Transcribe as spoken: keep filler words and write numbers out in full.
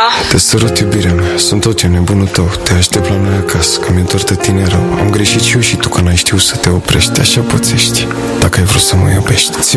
Te sărut, iubirea mea, sunt tot eu, nebunul tău. Te aștept la noi acasă, că mi-e dor de tine rău. Am greșit și eu și tu, că n-ai știut să te oprești. Așa pățești, dacă ai vrut să mă iubești. Zi